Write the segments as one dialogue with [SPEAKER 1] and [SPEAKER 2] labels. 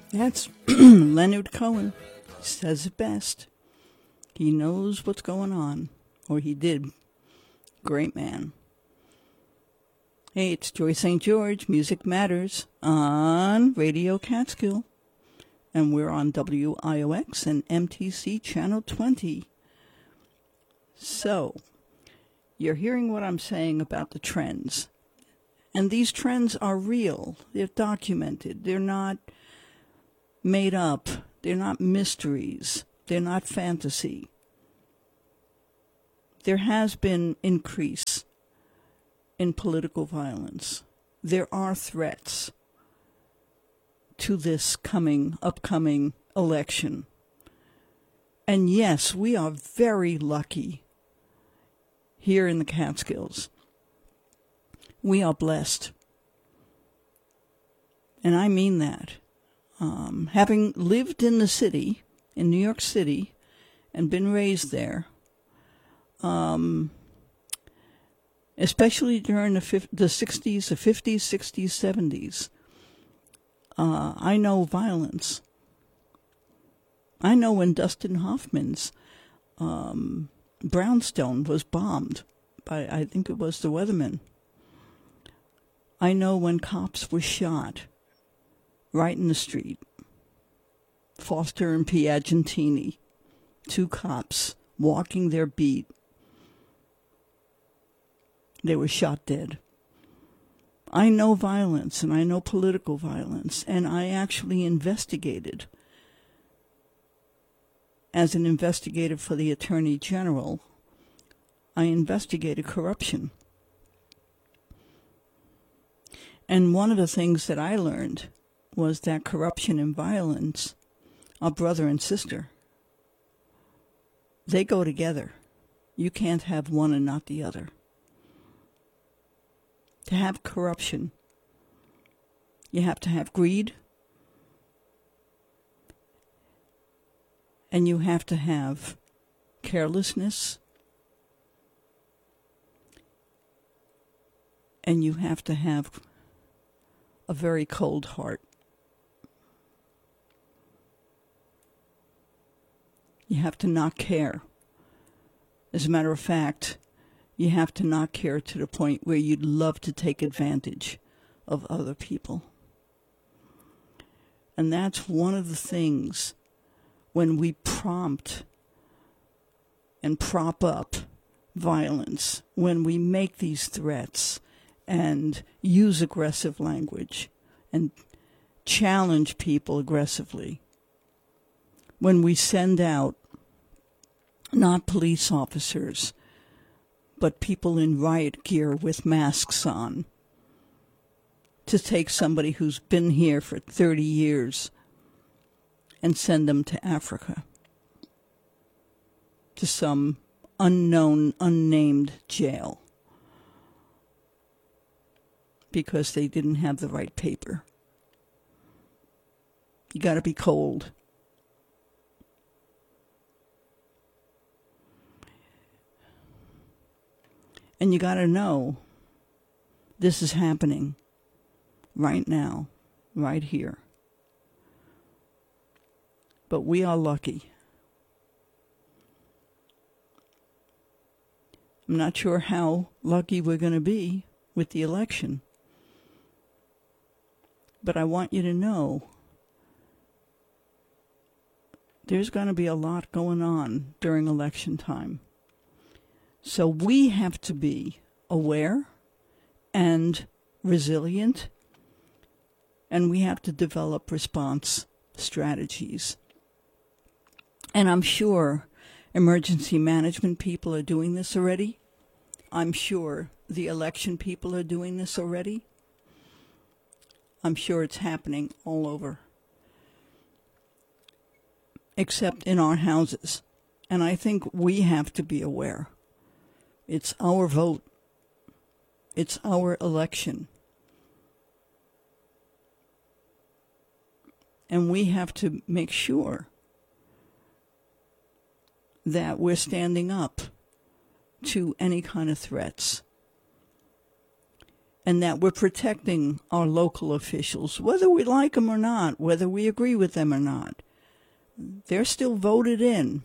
[SPEAKER 1] That's Leonard Cohen. Says it best. He knows what's going on. Or he did. Great man. Hey, it's Joy St. George. Music Matters on Radio Catskill. And we're on WIOX and MTC Channel 20. So, you're hearing what I'm saying about the trends. And these trends are real. They're documented. They're not made up. They're not mysteries. They're not fantasy. There has been increase in political violence. There are threats to this upcoming election. And yes, we are very lucky here in the Catskills. We are blessed. And I mean that. Having lived in the city, in New York City, and been raised there, especially during the 60s, the 50s, 60s, 70s, I know violence. I know when Dustin Hoffman's brownstone was bombed by, I think it was the Weathermen. I know when cops were shot right in the street. Foster and Piagentini, two cops walking their beat. They were shot dead. I know violence, and I know political violence, and I actually investigated. As an investigator for the Attorney General, I investigated corruption. And one of the things that I learned was that corruption and violence are brother and sister. They go together. You can't have one and not the other. To have corruption, you have to have greed, and you have to have carelessness, and you have to have a very cold heart. You have to not care. As a matter of fact, you have to not care to the point where you'd love to take advantage of other people. And that's one of the things when we prompt and prop up violence, when we make these threats and use aggressive language and challenge people aggressively. When we send out not police officers, but people in riot gear with masks on to take somebody who's been here for 30 years and send them to Africa, to some unknown, unnamed jail, because they didn't have the right paper. You got to be cold. And you got to know this is happening right now, right here. But we are lucky. I'm not sure how lucky we're going to be with the election. But I want you to know there's going to be a lot going on during election time. So we have to be aware and resilient, and we have to develop response strategies. And I'm sure emergency management people are doing this already. I'm sure the election people are doing this already. I'm sure it's happening all over, except in our houses. And I think we have to be aware. It's our vote. It's our election. And we have to make sure that we're standing up to any kind of threats. and that we're protecting our local officials, whether we like them or not, whether we agree with them or not. They're still voted in.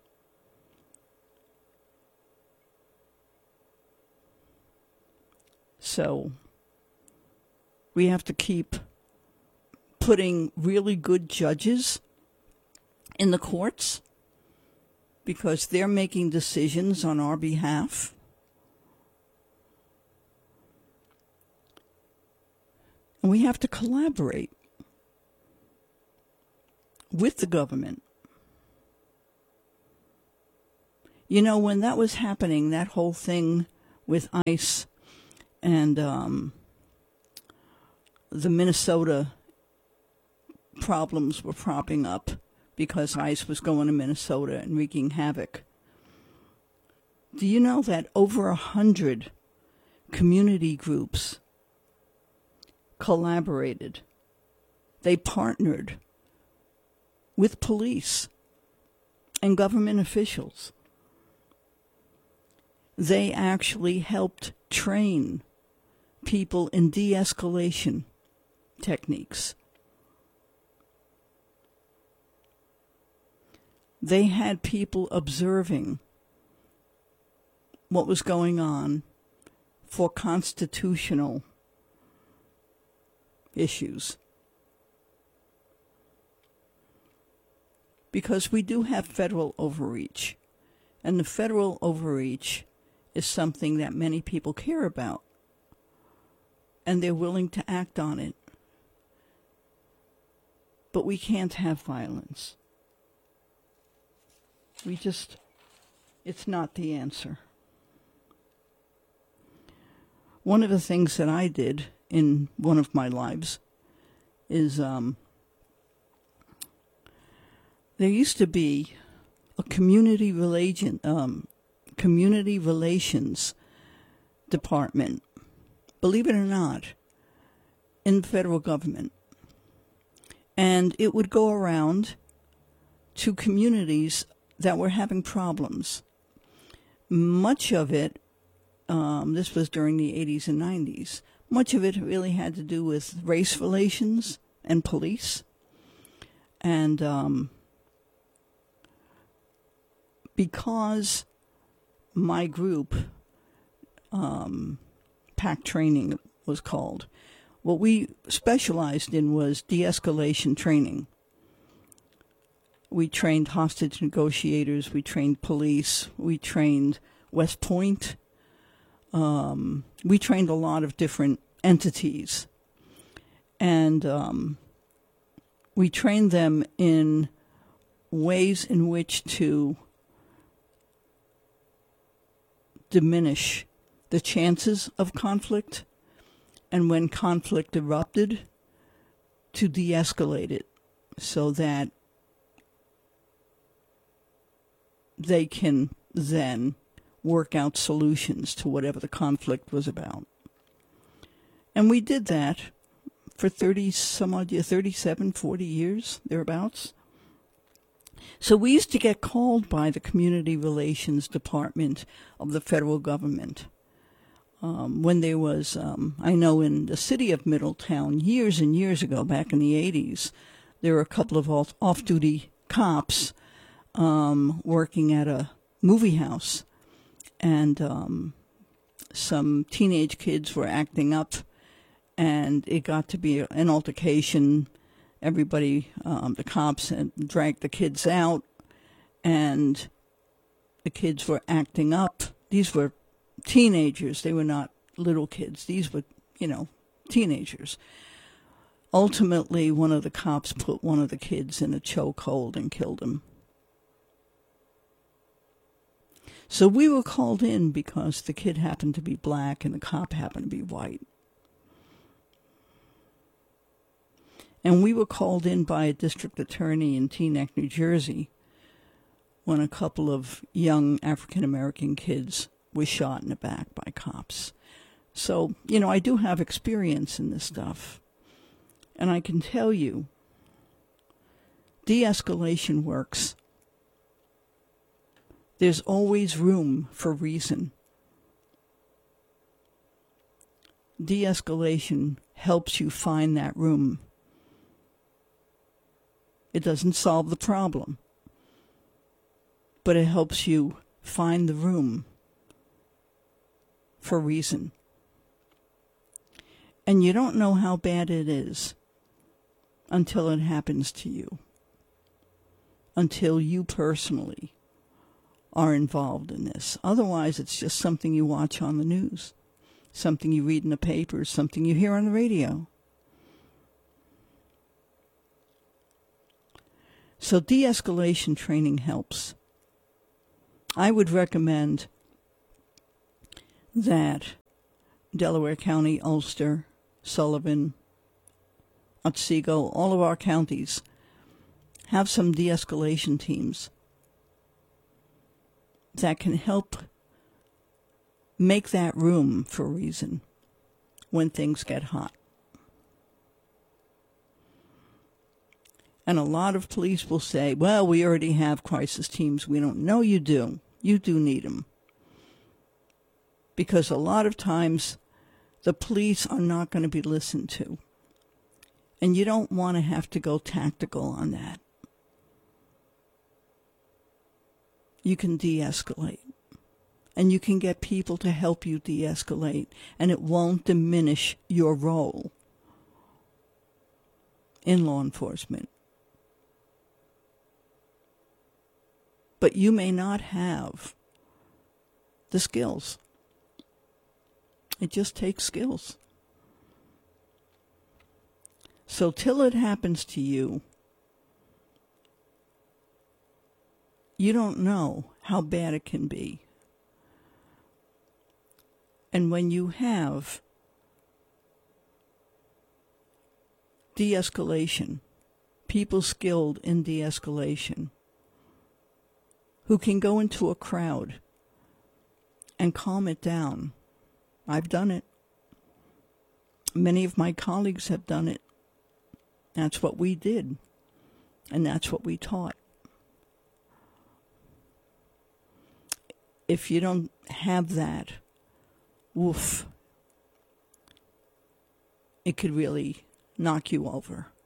[SPEAKER 1] So we have to keep putting really good judges in the courts because they're making decisions on our behalf. And we have to collaborate with the government. You know, when that was happening, that whole thing with ICE and the Minnesota problems were propping up because ICE was going to Minnesota and wreaking havoc. Do you know that over 100 community groups collaborated? They partnered with police and government officials. They actually helped train people in de-escalation techniques. They had people observing what was going on for constitutional issues. Because we do have federal overreach, and the federal overreach is something that many people care about, and they're willing to act on it. But we can't have violence. It's not the answer. One of the things that I did in one of my lives is there used to be a community relations department, believe it or not, in the federal government. And it would go around to communities that were having problems. Much of it, this was during the 80s and 90s, much of it really had to do with race relations and police. And because my group, PAC training was called, what we specialized in was de-escalation training. We trained hostage negotiators, we trained police, we trained West Point, we trained a lot of different entities. And we trained them in ways in which to diminish the chances of conflict, and when conflict erupted, to de-escalate it so that they can then work out solutions to whatever the conflict was about. And we did that for 37, 40 years, thereabouts. So we used to get called by the Community Relations Department of the federal government. When there was, I know in the city of Middletown, years and years ago, back in the 80s, there were a couple of off-duty cops working at a movie house. And some teenage kids were acting up, and it got to be an altercation. Everybody, the cops, had dragged the kids out, and the kids were acting up. These were teenagers. They were not little kids. These were, teenagers. Ultimately, one of the cops put one of the kids in a chokehold and killed him. So we were called in because the kid happened to be black and the cop happened to be white. And we were called in by a district attorney in Teaneck, New Jersey, when a couple of young African-American kids were shot in the back by cops. So, I do have experience in this stuff. And I can tell you, de-escalation works. There's always room for reason. de-escalation helps you find that room. It doesn't solve the problem, but it helps you find the room for reason. And you don't know how bad it is until it happens to you, until you personally are involved in this. Otherwise, it's just something you watch on the news, something you read in the papers, something you hear on the radio. So de-escalation training helps. I would recommend that Delaware County, Ulster, Sullivan, Otsego, all of our counties have some de-escalation teams that can help make that room for reason when things get hot. And a lot of police will say, well, we already have crisis teams. We don't know you do. You do need them. Because a lot of times the police are not going to be listened to. And you don't want to have to go tactical on that. You can de-escalate. And you can get people to help you de-escalate. And it won't diminish your role in law enforcement. But you may not have the skills. It just takes skills. So till it happens to you, you don't know how bad it can be. And when you have de-escalation, people skilled in de-escalation, who can go into a crowd and calm it down. I've done it. Many of my colleagues have done it. That's what we did. And that's what we taught. If you don't have that, woof, it could really knock you over.